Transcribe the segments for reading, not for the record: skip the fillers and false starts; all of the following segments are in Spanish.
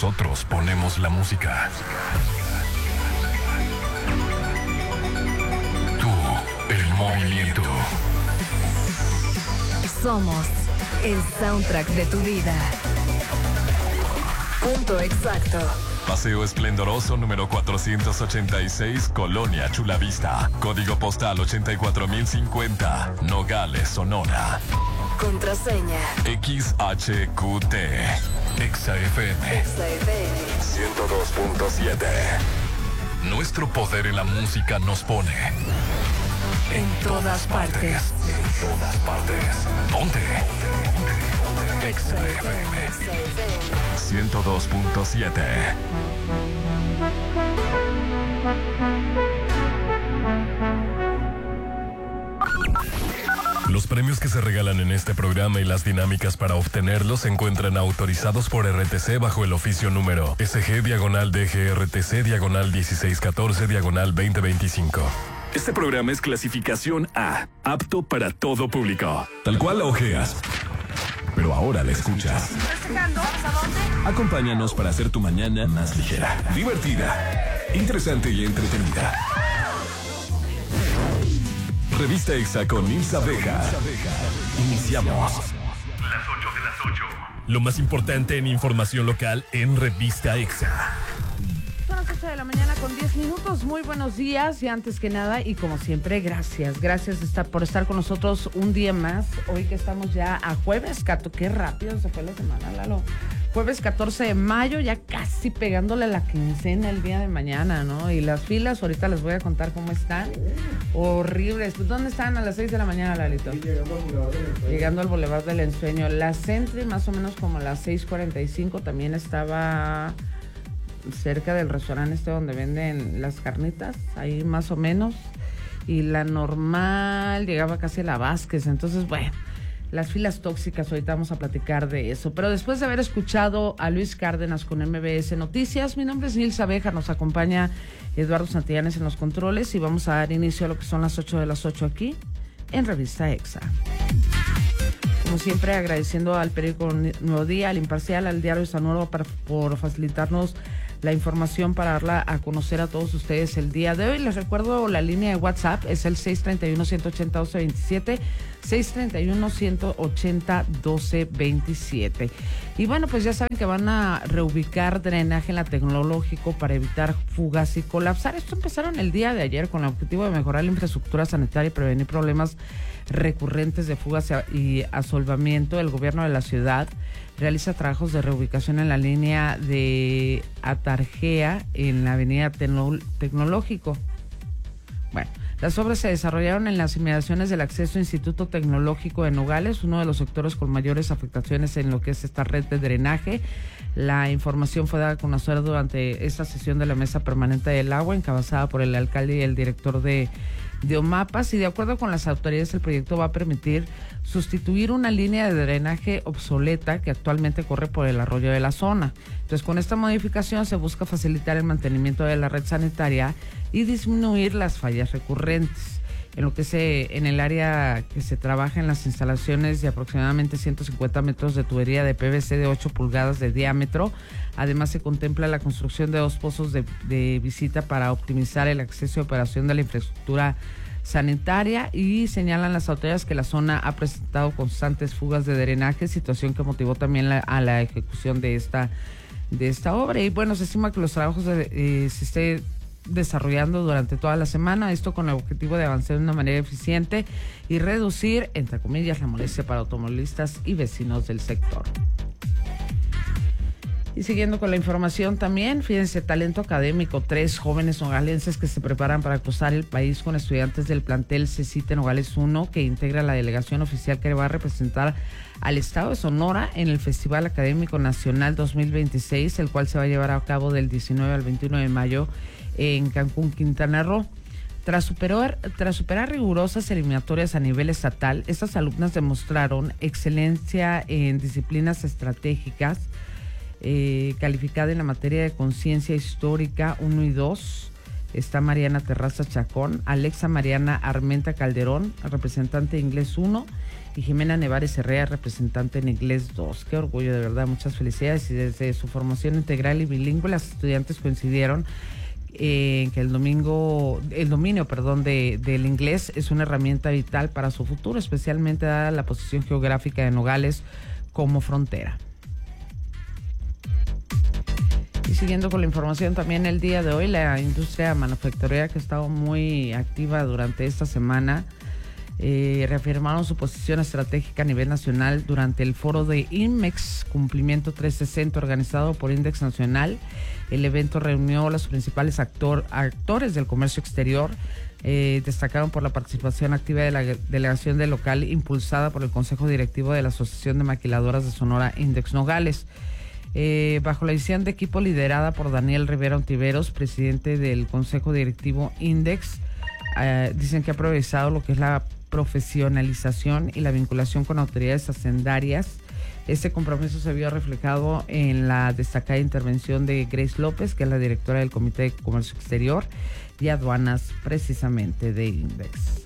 Nosotros ponemos la música. Tú, el movimiento. Somos el soundtrack de tu vida. Punto exacto. Paseo Esplendoroso número 486, Colonia Chulavista. Código postal 84050, Nogales, Sonora. Contraseña XHQT. XFM 102.7. Nuestro poder en la música nos pone en todas partes. En todas partes. Ponte. XFM 102.7. Los premios que se regalan en este programa y las dinámicas para obtenerlos se encuentran autorizados por RTC bajo el oficio número SG-DGRTC/1614/2025. Este programa es clasificación A, apto para todo público. Tal cual la ojeas, pero ahora la escuchas. Acompáñanos para hacer tu mañana más ligera, divertida, interesante y entretenida. Revista Exa con Nilsa Vega. Iniciamos. Las 8 de las 8. Lo más importante en información local en Revista Exa. Son las 8 de la mañana con 10 minutos. Muy buenos días y antes que nada y como siempre, gracias. Gracias por estar con nosotros un día más. Hoy que estamos ya a jueves, qué rápido se fue la semana, Lalo. Jueves 14 de mayo, ya casi pegándole la quincena el día de mañana, ¿no? Y las filas, ahorita les voy a contar cómo están. Horribles. ¿Dónde están a las 6 de la mañana, Lalito? Sí, llegando al Boulevard del Ensueño. La Sentry, más o menos como a las 6:45, también estaba cerca del restaurante donde venden las carnitas, ahí más o menos. Y la Normal llegaba casi a la Vázquez. Entonces, bueno, las filas tóxicas, ahorita vamos a platicar de eso. Pero después de haber escuchado a Luis Cárdenas con MBS Noticias, mi nombre es Nilsa Vega, nos acompaña Eduardo Santillanes en los controles y vamos a dar inicio a lo que son las 8 de las 8 aquí en Revista Exa. Como siempre, agradeciendo al periódico Nuevo Día, al Imparcial, al Diario San Nuevo por facilitarnos la información para darla a conocer a todos ustedes el día de hoy. Les recuerdo la línea de WhatsApp, es el 631-180-1227, 631-180-1227. Y bueno, pues ya saben que van a reubicar drenaje en la Tecnológico para evitar fugas y colapsar. Esto empezaron el día de ayer con el objetivo de mejorar la infraestructura sanitaria y prevenir problemas recurrentes de fugas y asolvamiento. El gobierno de la ciudad realiza trabajos de reubicación en la línea de Atarjea en la avenida Tecnológico. Bueno, las obras se desarrollaron en las inmediaciones del acceso Instituto Tecnológico de Nogales, uno de los sectores con mayores afectaciones en lo que es esta red de drenaje. La información fue dada a conocer durante esta sesión de la Mesa Permanente del Agua, encabezada por el alcalde y el director de OMAPAS, y de acuerdo con las autoridades el proyecto va a permitir sustituir una línea de drenaje obsoleta que actualmente corre por el arroyo de la zona. Entonces, con esta modificación se busca facilitar el mantenimiento de la red sanitaria y disminuir las fallas recurrentes. En lo que en el área que se trabaja en las instalaciones de aproximadamente 150 metros de tubería de PVC de 8 pulgadas de diámetro. Además, se contempla la construcción de 2 pozos de visita para optimizar el acceso y operación de la infraestructura sanitaria, y señalan las autoridades que la zona ha presentado constantes fugas de drenaje, situación que motivó también a la ejecución de esta obra. Y bueno, se estima que los trabajos se esté desarrollando durante toda la semana, esto con el objetivo de avanzar de una manera eficiente y reducir, entre comillas, la molestia para automovilistas y vecinos del sector. Y siguiendo con la información también, fíjense, talento académico, 3 jóvenes nogalenses que se preparan para cruzar el país con estudiantes del plantel CECITE Nogales 1, que integra la delegación oficial que va a representar al estado de Sonora en el Festival Académico Nacional 2026, el cual se va a llevar a cabo del 19 al 21 de mayo en Cancún, Quintana Roo. Tras superar rigurosas eliminatorias a nivel estatal, estas alumnas demostraron excelencia en disciplinas estratégicas, calificada en la materia de conciencia histórica 1 y 2, está Mariana Terraza Chacón, Alexa Mariana Armenta Calderón, representante de Inglés 1, y Jimena Nevares Herrera, representante en Inglés 2. Qué orgullo, de verdad, muchas felicidades. Y desde su formación integral y bilingüe, las estudiantes coincidieron en que el dominio del inglés es una herramienta vital para su futuro, especialmente dada la posición geográfica de Nogales como frontera. Y siguiendo con la información, también el día de hoy la industria manufacturera, que ha estado muy activa durante esta semana, reafirmaron su posición estratégica a nivel nacional durante el foro de INMEX Cumplimiento 360 organizado por Index Nacional. El evento reunió a los principales actores del comercio exterior. Destacaron por la participación activa de la delegación del local impulsada por el Consejo Directivo de la Asociación de Maquiladoras de Sonora, Index Nogales. Bajo la visión de equipo liderada por Daniel Rivera Ontiveros, presidente del Consejo Directivo Index, dicen que ha progresado lo que es la profesionalización y la vinculación con autoridades hacendarias. Este compromiso se vio reflejado en la destacada intervención de Grace López, que es la directora del Comité de Comercio Exterior y Aduanas, precisamente de Index.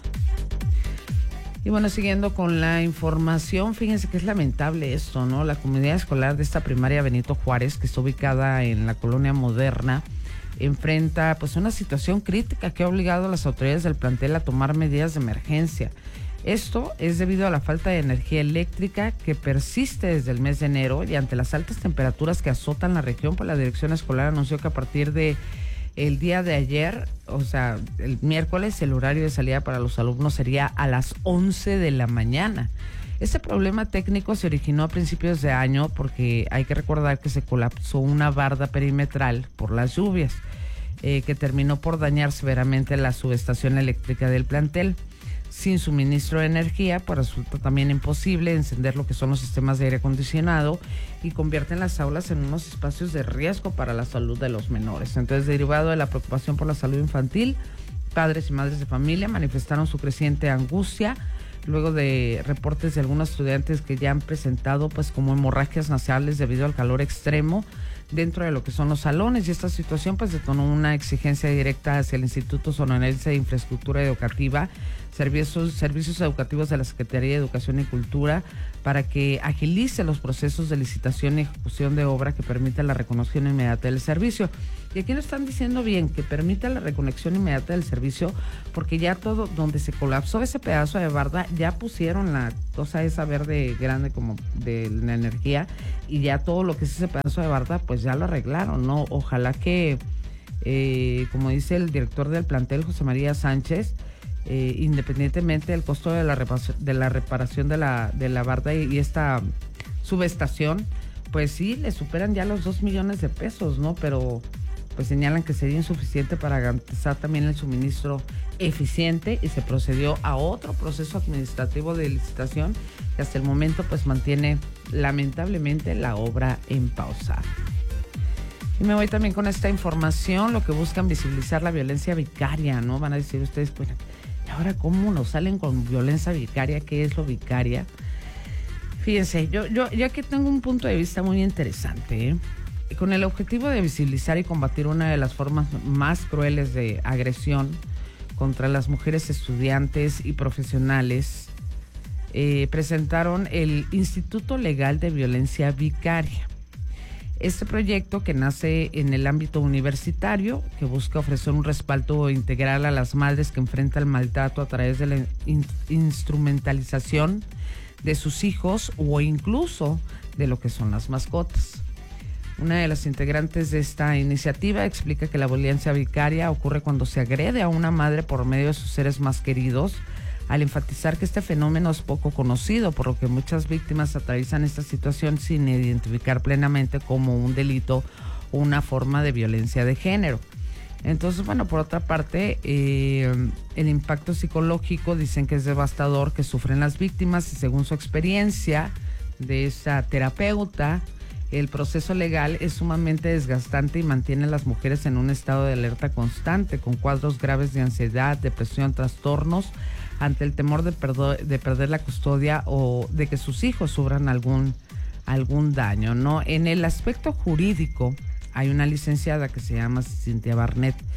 Y bueno, siguiendo con la información, fíjense que es lamentable esto, ¿no? La comunidad escolar de esta primaria Benito Juárez, que está ubicada en la colonia Moderna, enfrenta pues una situación crítica que ha obligado a las autoridades del plantel a tomar medidas de emergencia. Esto es debido a la falta de energía eléctrica que persiste desde el mes de enero, y ante las altas temperaturas que azotan la región, pues la dirección escolar anunció que a partir de el día de ayer, o sea, el miércoles, el horario de salida para los alumnos sería a las 11 de la mañana. Este problema técnico se originó a principios de año porque hay que recordar que se colapsó una barda perimetral por las lluvias, que terminó por dañar severamente la subestación eléctrica del plantel. Sin suministro de energía, pues resulta también imposible encender lo que son los sistemas de aire acondicionado y convierten las aulas en unos espacios de riesgo para la salud de los menores. Entonces, derivado de la preocupación por la salud infantil, padres y madres de familia manifestaron su creciente angustia luego de reportes de algunos estudiantes que ya han presentado pues como hemorragias nasales debido al calor extremo dentro de lo que son los salones, y esta situación pues detonó una exigencia directa hacia el Instituto Sonorense de Infraestructura Educativa, servicios educativos de la Secretaría de Educación y Cultura, para que agilice los procesos de licitación y ejecución de obra que permita la reconexión inmediata del servicio. Y aquí nos están diciendo bien que permita la reconexión inmediata del servicio, porque ya todo donde se colapsó ese pedazo de barda, ya pusieron la cosa esa verde grande como de la energía, y ya todo lo que es ese pedazo de barda pues ya lo arreglaron, ¿no? Ojalá que, como dice el director del plantel, José María Sánchez, independientemente del costo de la reparación de la barda y esta subestación, pues sí, le superan ya los 2 millones de pesos, ¿no? Pero pues señalan que sería insuficiente para garantizar también el suministro eficiente, y se procedió a otro proceso administrativo de licitación que hasta el momento pues mantiene lamentablemente la obra en pausa. Y me voy también con esta información, lo que buscan visibilizar la violencia vicaria, ¿no? Van a decir ustedes, pues, ¿y ahora cómo nos salen con violencia vicaria? ¿Qué es lo vicaria? Fíjense, yo aquí tengo un punto de vista muy interesante, ¿eh? Con el objetivo de visibilizar y combatir una de las formas más crueles de agresión contra las mujeres estudiantes y profesionales, presentaron el Instituto Legal de Violencia Vicaria. Este proyecto, que nace en el ámbito universitario, que busca ofrecer un respaldo integral a las madres que enfrentan el maltrato a través de la instrumentalización de sus hijos o incluso de lo que son las mascotas. Una de las integrantes de esta iniciativa explica que la violencia vicaria ocurre cuando se agrede a una madre por medio de sus seres más queridos, al enfatizar que este fenómeno es poco conocido, por lo que muchas víctimas atraviesan esta situación sin identificar plenamente como un delito o una forma de violencia de género. Entonces, bueno, por otra parte, el impacto psicológico dicen que es devastador que sufren las víctimas, y según su experiencia de esa terapeuta, el proceso legal es sumamente desgastante y mantiene a las mujeres en un estado de alerta constante, con cuadros graves de ansiedad, depresión, trastornos, ante el temor de perder la custodia o de que sus hijos sufran algún daño, ¿no? En el aspecto jurídico hay una licenciada que se llama Cintia Barnett,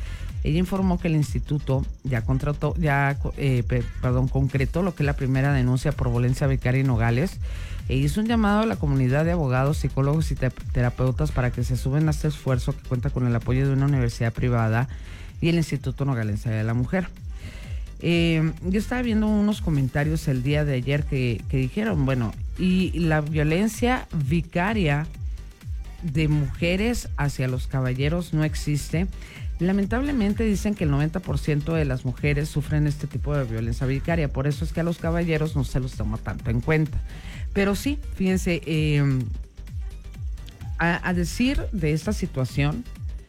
Ella informó que el instituto concretó lo que es la primera denuncia por violencia vicaria en Nogales e hizo un llamado a la comunidad de abogados, psicólogos y terapeutas para que se sumen a este esfuerzo que cuenta con el apoyo de una universidad privada y el Instituto Nogalense de la Mujer. Yo estaba viendo unos comentarios el día de ayer que dijeron, bueno, y la violencia vicaria de mujeres hacia los caballeros no existe. Lamentablemente dicen que el 90% de las mujeres sufren este tipo de violencia vicaria, por eso es que a los caballeros no se los toma tanto en cuenta. Pero sí, fíjense, a decir de esta situación,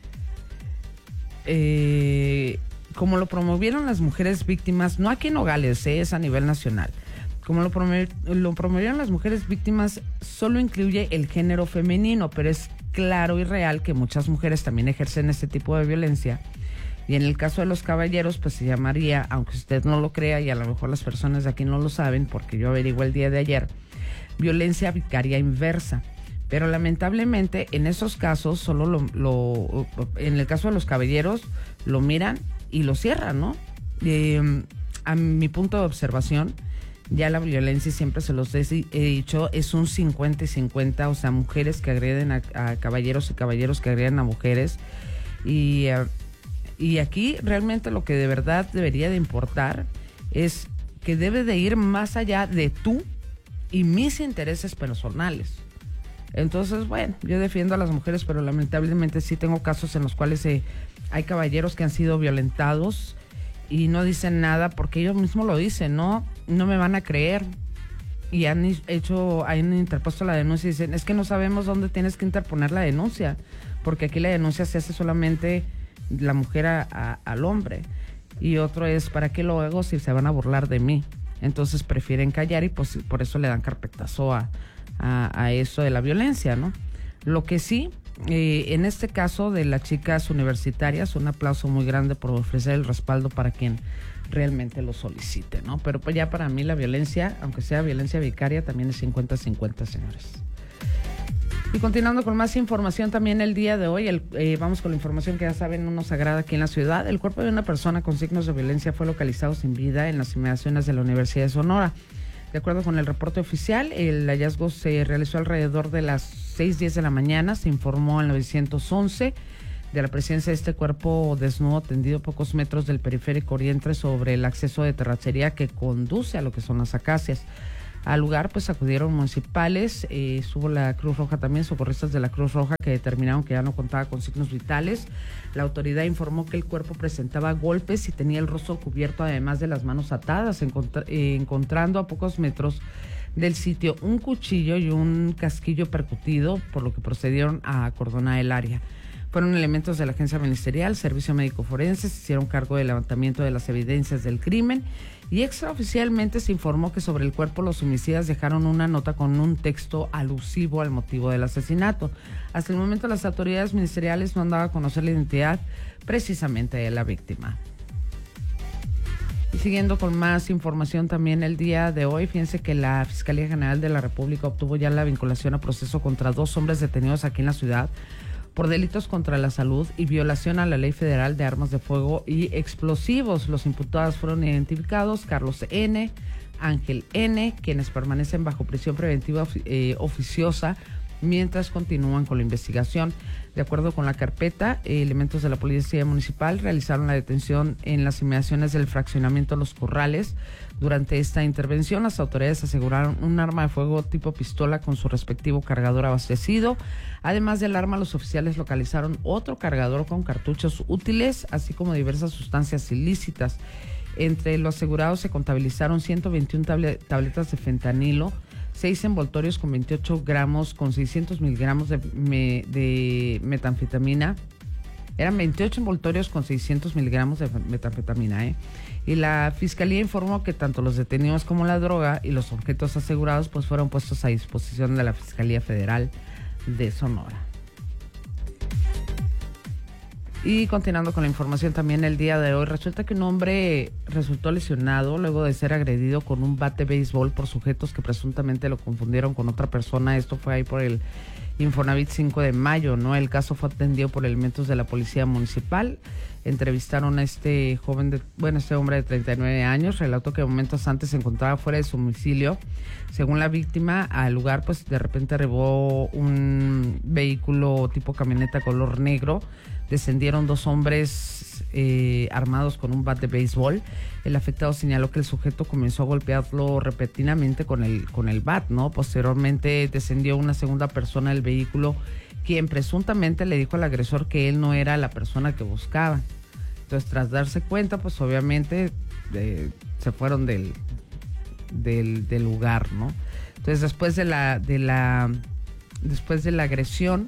como lo promovieron las mujeres víctimas, no aquí en Nogales, es a nivel nacional, como lo promovieron las mujeres víctimas, solo incluye el género femenino, pero es claro y real que muchas mujeres también ejercen este tipo de violencia. Y en el caso de los caballeros, pues se llamaría, aunque usted no lo crea y a lo mejor las personas de aquí no lo saben, porque yo averigué el día de ayer, violencia vicaria inversa. Pero lamentablemente en esos casos, solo en el caso de los caballeros, lo miran y lo cierran, ¿no? A mi punto de observación, ya la violencia, siempre se los he dicho, es un 50 y 50, o sea, mujeres que agreden a caballeros y caballeros que agreden a mujeres. Y aquí realmente lo que de verdad debería de importar es que debe de ir más allá de tú y mis intereses personales. Entonces, bueno, yo defiendo a las mujeres, pero lamentablemente sí tengo casos en los cuales hay caballeros que han sido violentados y no dicen nada porque ellos mismos lo dicen, no me van a creer. Y han interpuesto la denuncia y dicen, es que no sabemos dónde tienes que interponer la denuncia, porque aquí la denuncia se hace solamente la mujer al hombre. Y otro es, ¿para qué lo hago si se van a burlar de mí? Entonces prefieren callar y pues por eso le dan carpetazo a eso de la violencia, ¿no? Lo que sí, en este caso de las chicas universitarias, un aplauso muy grande por ofrecer el respaldo para quien realmente lo solicite, ¿no? Pero pues ya para mí la violencia, aunque sea violencia vicaria, también es 50-50, señores. Y continuando con más información también el día de hoy, vamos con la información que ya saben, no nos agrada aquí en la ciudad. El cuerpo de una persona con signos de violencia fue localizado sin vida en las inmediaciones de la Universidad de Sonora. De acuerdo con el reporte oficial, el hallazgo se realizó alrededor de las 6:10 de la mañana. Se informó al 911 de la presencia de este cuerpo desnudo tendido a pocos metros del periférico oriente sobre el acceso de terracería que conduce a lo que son las acacias. Al lugar pues acudieron municipales, estuvo la Cruz Roja también, socorristas de la Cruz Roja que determinaron que ya no contaba con signos vitales. La autoridad informó que el cuerpo presentaba golpes y tenía el rostro cubierto, además de las manos atadas, encontrando a pocos metros del sitio un cuchillo y un casquillo percutido, por lo que procedieron a acordonar el área. Fueron elementos de la agencia ministerial, Servicio Médico Forense, se hicieron cargo del levantamiento de las evidencias del crimen y extraoficialmente se informó que sobre el cuerpo los homicidas dejaron una nota con un texto alusivo al motivo del asesinato. Hasta el momento las autoridades ministeriales no han dado a conocer la identidad precisamente de la víctima. Y siguiendo con más información también el día de hoy, fíjense que la Fiscalía General de la República obtuvo ya la vinculación a proceso contra 2 hombres detenidos aquí en la ciudad por delitos contra la salud y violación a la Ley Federal de Armas de Fuego y Explosivos. Los imputados fueron identificados: Carlos N., Ángel N., quienes permanecen bajo prisión preventiva oficiosa mientras continúan con la investigación. De acuerdo con la carpeta, elementos de la Policía Municipal realizaron la detención en las inmediaciones del fraccionamiento Los Corrales. Durante esta intervención, las autoridades aseguraron un arma de fuego tipo pistola con su respectivo cargador abastecido. Además del arma, los oficiales localizaron otro cargador con cartuchos útiles, así como diversas sustancias ilícitas. Entre los asegurados se contabilizaron 121 tabletas de fentanilo, 6 envoltorios con 28 gramos con 600 miligramos de metanfetamina. Eran 28 envoltorios con 600 miligramos de metanfetamina, Y la Fiscalía informó que tanto los detenidos como la droga y los objetos asegurados pues fueron puestos a disposición de la Fiscalía Federal de Sonora. Y continuando con la información también el día de hoy, resulta que un hombre resultó lesionado luego de ser agredido con un bate de béisbol por sujetos que presuntamente lo confundieron con otra persona. Esto fue ahí por el Infonavit 5 de Mayo, ¿no? El caso fue atendido por elementos de la Policía Municipal. Entrevistaron a este hombre de 39 años, relató que momentos antes se encontraba fuera de su domicilio. Según la víctima, al lugar pues de repente arribó un vehículo tipo camioneta color negro. Descendieron 2 hombres armados con un bat de béisbol. El afectado señaló que el sujeto comenzó a golpearlo repetidamente con el bat, ¿no? Posteriormente descendió una segunda persona del vehículo, quien presuntamente le dijo al agresor que él no era la persona que buscaba. Entonces, tras darse cuenta, pues obviamente se fueron del lugar, ¿no? Entonces, después de la agresión,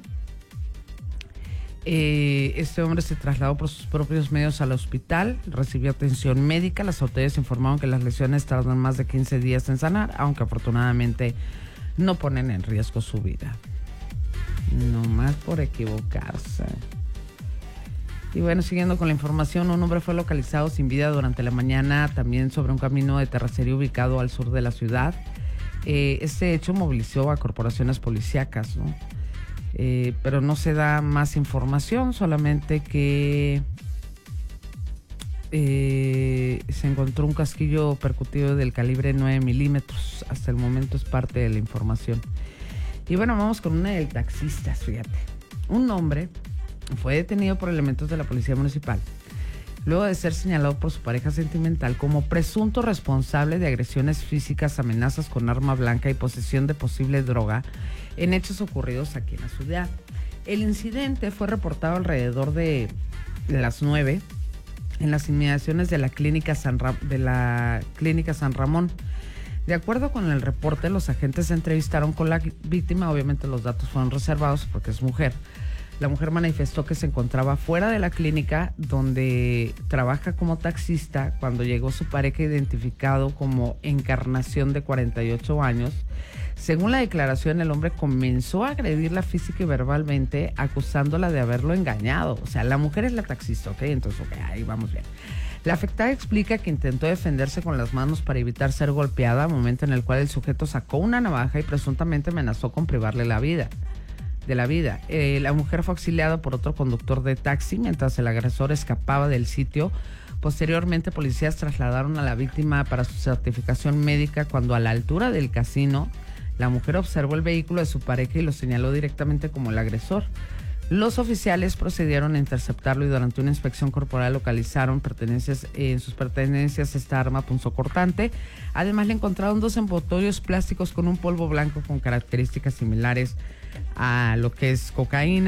este hombre se trasladó por sus propios medios al hospital, recibió atención médica. Las autoridades informaron que las lesiones tardan más de 15 días en sanar, aunque afortunadamente no ponen en riesgo su vida. No más por equivocarse. Y bueno, siguiendo con la información, un hombre fue localizado sin vida durante la mañana también sobre un camino de terracería ubicado al sur de la ciudad. Este hecho movilizó a corporaciones policíacas, ¿no? Pero no se da más información, solamente que se encontró un casquillo percutido del calibre 9 milímetros. Hasta el momento es parte de la información. Y bueno, vamos con una del taxistas, fíjate. Un hombre fue detenido por elementos de la policía municipal luego de ser señalado por su pareja sentimental como presunto responsable de agresiones físicas, amenazas con arma blanca y posesión de posible droga en hechos ocurridos aquí en la ciudad. El incidente fue reportado alrededor de las 9 en las inmediaciones de la clínica San Ramón. De acuerdo con el reporte, los agentes se entrevistaron con la víctima. Obviamente los datos fueron reservados porque es mujer. La mujer manifestó que se encontraba fuera de la clínica donde trabaja como taxista cuando llegó su pareja, identificado como Encarnación, de 48 años. Según la declaración, el hombre comenzó a agredirla física y verbalmente, acusándola de haberlo engañado. O sea, la mujer es la taxista, ¿ok? Entonces, ahí vamos bien. La afectada explica que intentó defenderse con las manos para evitar ser golpeada, momento en el cual el sujeto sacó una navaja y presuntamente amenazó con privarle de la vida. La mujer fue auxiliada por otro conductor de taxi mientras el agresor escapaba del sitio. Posteriormente, policías trasladaron a la víctima para su certificación médica cuando, a la altura del casino, la mujer observó el vehículo de su pareja y lo señaló directamente como el agresor. Los oficiales procedieron a interceptarlo y durante una inspección corporal localizaron en sus pertenencias esta arma punzocortante. Además, le encontraron 2 envoltorios plásticos con un polvo blanco con características similares a lo que es cocaína.